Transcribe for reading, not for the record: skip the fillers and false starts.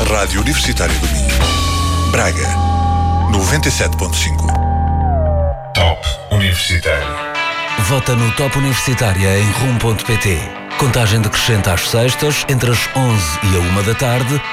Rádio Universitária do Minho. Braga, 97.5. Top Universitário. Vota no Top Universitária em rum.pt. Contagem decrescente às sextas, entre as 11 e a 1 da tarde.